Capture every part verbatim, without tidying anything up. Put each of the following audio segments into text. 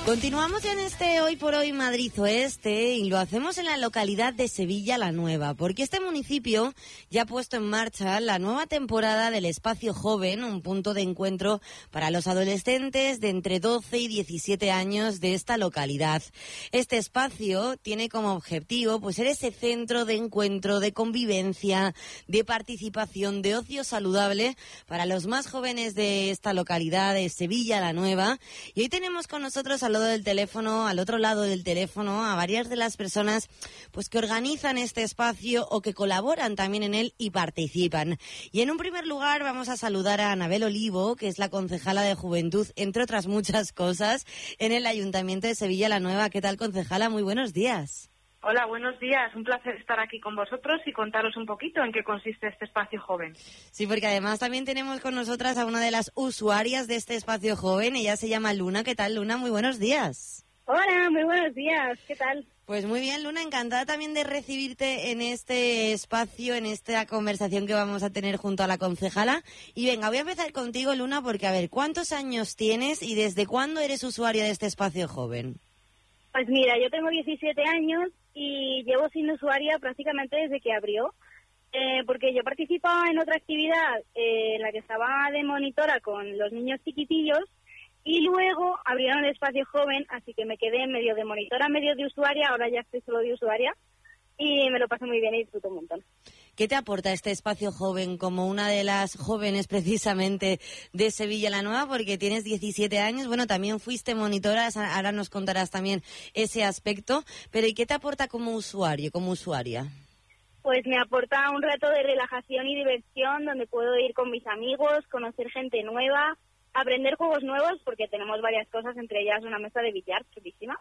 Continuamos en este Hoy por Hoy Madrid Oeste y lo hacemos en la localidad de Sevilla la Nueva, porque este municipio ya ha puesto en marcha la nueva temporada del Espacio Joven, un punto de encuentro para los adolescentes de entre doce y diecisiete años de esta localidad. Este espacio tiene como objetivo pues ser ese centro de encuentro, de convivencia, de participación, de ocio saludable para los más jóvenes de esta localidad de Sevilla la Nueva. Y hoy tenemos con nosotros a del teléfono, al otro lado del teléfono, a varias de las personas pues que organizan este espacio o que colaboran también en él y participan. Y en un primer lugar vamos a saludar a Anabel Olivo, que es la concejala de Juventud, entre otras muchas cosas, en el Ayuntamiento de Sevilla la Nueva. ¿Qué tal, concejala? Muy buenos días. Hola, buenos días. Un placer estar aquí con vosotros y contaros un poquito en qué consiste este espacio joven. Sí, porque además también tenemos con nosotras a una de las usuarias de este espacio joven. Ella se llama Luna. ¿Qué tal, Luna? Muy buenos días. Hola, muy buenos días. ¿Qué tal? Pues muy bien, Luna. Encantada también de recibirte en este espacio, en esta conversación que vamos a tener junto a la concejala. Y venga, voy a empezar contigo, Luna, porque a ver, ¿cuántos años tienes y desde cuándo eres usuaria de este espacio joven? Pues mira, yo tengo diecisiete años y llevo siendo usuaria prácticamente desde que abrió, eh, porque yo participaba en otra actividad eh, en la que estaba de monitora con los niños chiquitillos y luego abrieron el espacio joven, así que me quedé medio de monitora, medio de usuaria, ahora ya estoy solo de usuaria y me lo paso muy bien y disfruto un montón. ¿Qué te aporta este espacio joven como una de las jóvenes precisamente de Sevilla la Nueva? Porque tienes diecisiete años, bueno, también fuiste monitora, ahora nos contarás también ese aspecto, pero ¿y qué te aporta como usuario, como usuaria? Pues me aporta un rato de relajación y diversión donde puedo ir con mis amigos, conocer gente nueva, aprender juegos nuevos, porque tenemos varias cosas, entre ellas una mesa de billar chulísima.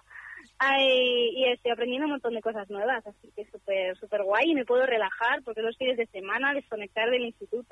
Ay, y estoy aprendiendo un montón de cosas nuevas, así que súper súper guay y me puedo relajar porque los fines de semana, desconectar del instituto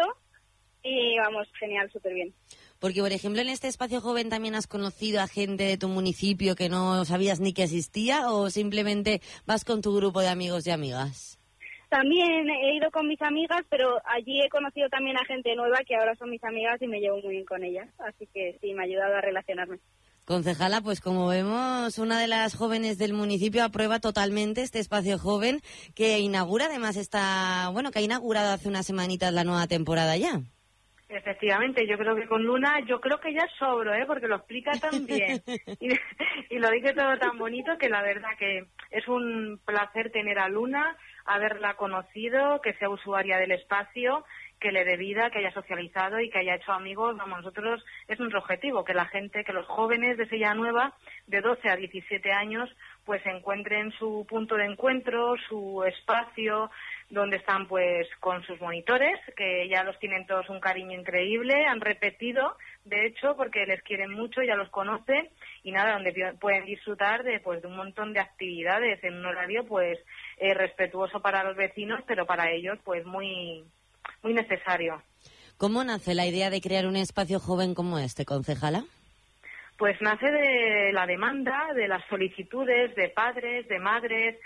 y vamos, genial, súper bien. Porque, por ejemplo, en este espacio joven también has conocido a gente de tu municipio que no sabías ni que existía o simplemente vas con tu grupo de amigos y amigas. También he ido con mis amigas, pero allí he conocido también a gente nueva que ahora son mis amigas y me llevo muy bien con ellas, así que sí, me ha ayudado a relacionarme. Concejala, pues como vemos, una de las jóvenes del municipio aprueba totalmente este espacio joven que inaugura, además está, bueno, que ha inaugurado hace unas semanitas la nueva temporada ya. Efectivamente, yo creo que con Luna, yo creo que ya sobro, ¿eh? Porque lo explica tan bien y, y lo dice todo tan bonito que la verdad que es un placer tener a Luna, haberla conocido, que sea usuaria del espacio, que le dé vida, que haya socializado y que haya hecho amigos. Vamos, nosotros es nuestro objetivo, que la gente, que los jóvenes de Sevilla Nueva, de doce a diecisiete años, pues encuentren su punto de encuentro, su espacio, donde están pues con sus monitores, que ya los tienen todos un cariño increíble, han repetido, de hecho, porque les quieren mucho, ya los conocen, y nada, donde pueden disfrutar de pues de un montón de actividades en un horario pues eh, respetuoso para los vecinos, pero para ellos pues muy muy necesario. ¿Cómo nace la idea de crear un espacio joven como este, concejala? Pues nace de la demanda, de las solicitudes de padres, de madres,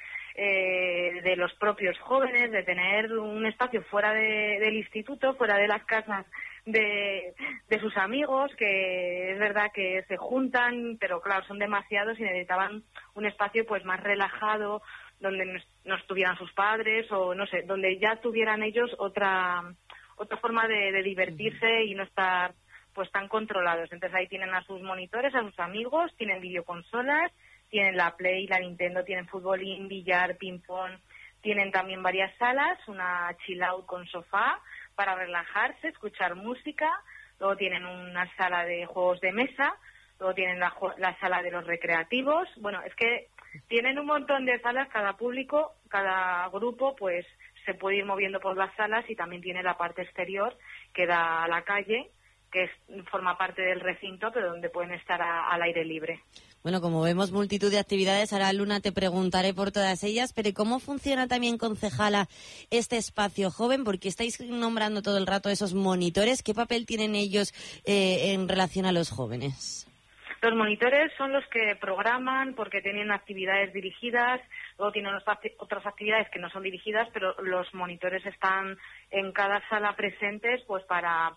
eh, de los propios jóvenes, de tener un espacio fuera de, del instituto, fuera de las casas de, de sus amigos, que es verdad que se juntan, pero claro, son demasiados y necesitaban un espacio pues más relajado, donde no, no estuvieran sus padres o no sé, donde ya tuvieran ellos otra otra forma de, de divertirse y no estar pues tan controlados. Entonces ahí tienen a sus monitores, a sus amigos, tienen videoconsolas, tienen la Play, la Nintendo, tienen futbolín, billar, ping-pong, tienen también varias salas, una chill out con sofá para relajarse, escuchar música, luego tienen una sala de juegos de mesa, luego tienen la, la sala de los recreativos. Bueno, es que tienen un montón de salas, cada público, cada grupo pues se puede ir moviendo por las salas y también tiene la parte exterior que da a la calle, que es, forma parte del recinto, pero donde pueden estar a, al aire libre. Bueno, como vemos multitud de actividades, ahora Luna te preguntaré por todas ellas, pero ¿cómo funciona también, concejala, este espacio joven? Porque estáis nombrando todo el rato esos monitores, ¿qué papel tienen ellos eh, en relación a los jóvenes? Los monitores son los que programan porque tienen actividades dirigidas, luego tienen otras actividades que no son dirigidas, pero los monitores están en cada sala presentes pues para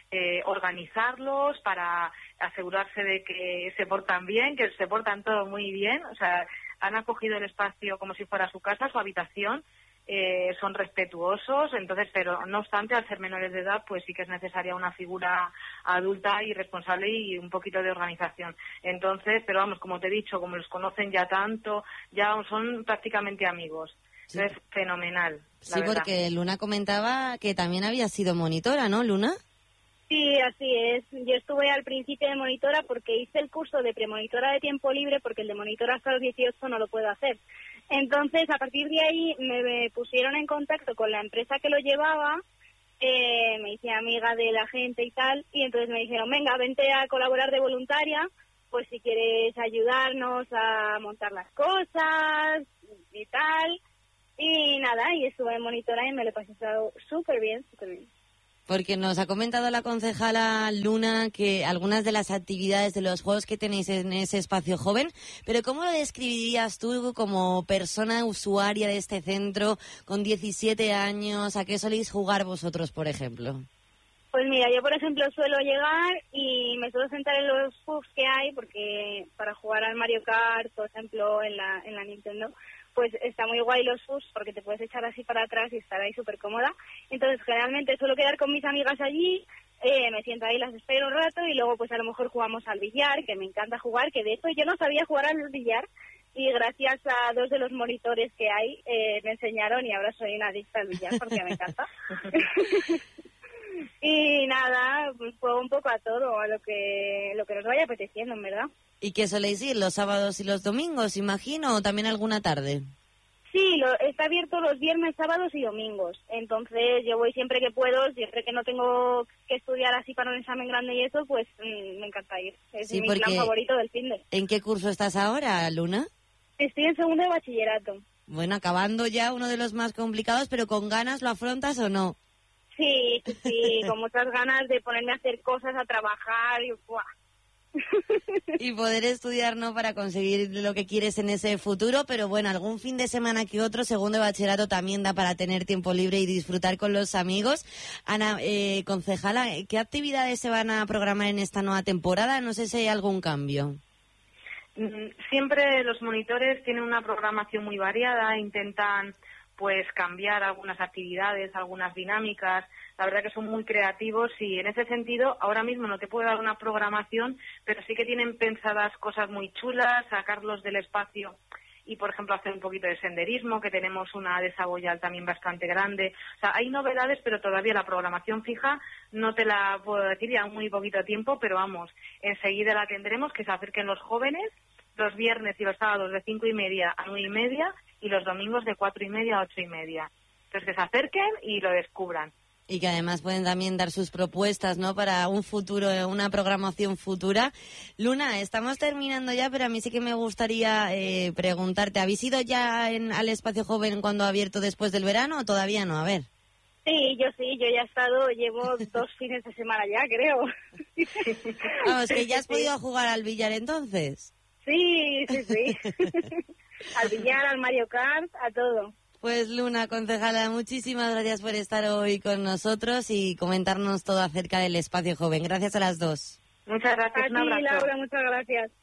eh, organizarlos, para asegurarse de que se portan bien, que se portan todo muy bien. O sea, han acogido el espacio como si fuera su casa, su habitación. Eh, son respetuosos, entonces, pero no obstante, al ser menores de edad, pues sí que es necesaria una figura adulta y responsable y un poquito de organización. Entonces, pero vamos, como te he dicho, como los conocen ya tanto, ya son prácticamente amigos. Sí. Entonces, fenomenal. Sí, verdad. Porque Luna comentaba que también había sido monitora, ¿no, Luna? Sí, así es. Yo estuve al principio de monitora porque hice el curso de premonitora de tiempo libre, porque el de monitora hasta los dieciocho no lo puedo hacer. Entonces, a partir de ahí me pusieron en contacto con la empresa que lo llevaba, eh, me hice amiga de la gente y tal, y entonces me dijeron, venga, vente a colaborar de voluntaria, pues si quieres ayudarnos a montar las cosas y tal. Y nada, y estuve en monitora y me lo he pasado súper bien, súper bien. Porque nos ha comentado la concejala Luna que algunas de las actividades de los juegos que tenéis en ese espacio joven, pero ¿cómo lo describirías tú como persona usuaria de este centro con diecisiete años? ¿A qué soléis jugar vosotros, por ejemplo? Pues mira, yo por ejemplo suelo llegar y me suelo sentar en los pubs que hay, porque para jugar al Mario Kart, por ejemplo, en la, en la Nintendo, pues está muy guay los pubs porque te puedes echar así para atrás y estar ahí súper cómoda. Entonces generalmente suelo quedar con mis amigas allí, eh, me siento ahí, las espero un rato y luego pues a lo mejor jugamos al billar, que me encanta jugar, que de hecho yo no sabía jugar al billar y gracias a dos de los monitores que hay eh, me enseñaron y ahora soy una adicta al billar porque me encanta. Y nada, pues juego un poco a todo, a lo que lo que nos vaya apeteciendo, en verdad. ¿Y qué soléis ir los sábados y los domingos, imagino, o también alguna tarde? Sí, lo, está abierto los viernes, sábados y domingos. Entonces yo voy siempre que puedo, siempre que no tengo que estudiar así para un examen grande y eso, pues mmm, me encanta ir. Es sí, mi plan favorito del finde. ¿En qué curso estás ahora, Luna? Estoy en segundo de bachillerato. Bueno, acabando ya uno de los más complicados, pero ¿con ganas lo afrontas o no? Sí, sí, sí, con muchas ganas de ponerme a hacer cosas, a trabajar y ¡buah! Y poder estudiar, ¿no?, para conseguir lo que quieres en ese futuro, pero bueno, algún fin de semana que otro, segundo de bachillerato, también da para tener tiempo libre y disfrutar con los amigos. Ana, eh, concejala, ¿qué actividades se van a programar en esta nueva temporada? No sé si hay algún cambio. Siempre los monitores tienen una programación muy variada, intentan pues cambiar algunas actividades, algunas dinámicas. La verdad que son muy creativos y en ese sentido ahora mismo no te puedo dar una programación, pero sí que tienen pensadas cosas muy chulas, sacarlos del espacio y, por ejemplo, hacer un poquito de senderismo, que tenemos una de Saboyal también bastante grande. O sea, hay novedades, pero todavía la programación fija no te la puedo decir, ya muy poquito tiempo, pero vamos, enseguida la tendremos, que se acerquen los jóvenes los viernes y los sábados de cinco y media a nueve y media y los domingos de cuatro y media a ocho y media. Entonces que se acerquen y lo descubran. Y que además pueden también dar sus propuestas, ¿no?, para un futuro, una programación futura. Luna, estamos terminando ya, pero a mí sí que me gustaría eh, preguntarte, ¿habéis ido ya en, al Espacio Joven cuando ha abierto después del verano o todavía no? A ver. Sí, yo sí, yo ya he estado, llevo dos fines de semana ya, creo. Vamos, que ya has podido jugar al billar entonces. Sí, sí, sí. Al billar, al Mario Kart, a todo. Pues Luna, concejala, muchísimas gracias por estar hoy con nosotros y comentarnos todo acerca del Espacio Joven. Gracias a las dos. Muchas gracias. A ti, Laura, muchas gracias.